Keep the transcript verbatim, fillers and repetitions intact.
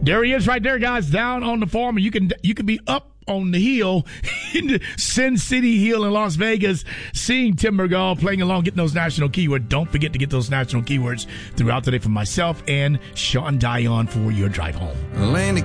There he is right there, guys, down on the farm. And you can you can be up on the hill in the Sin City Hill in Las Vegas, seeing Tim McGraw playing along, getting those national keywords. Don't forget to get those national keywords throughout the day from myself and Sean Dion for your drive home.